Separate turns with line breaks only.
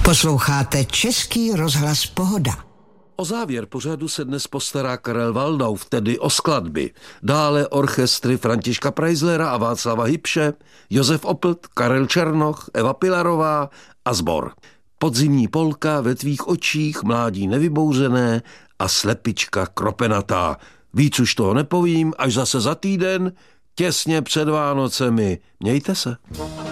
Posloucháte Český rozhlas Pohoda.
O závěr pořadu se dnes postará Karel Waldauf, tedy o skladby. Dále orchestry Františka Preislera a Václava Hybše, Josef Oplt, Karel Černoch, Eva Pilarová a sbor. Podzimní polka, Ve tvých očích, Mládí nevybouřené a Slepička kropenatá. Víc už toho nepovím, až zase za týden, těsně před Vánocemi. Mějte se.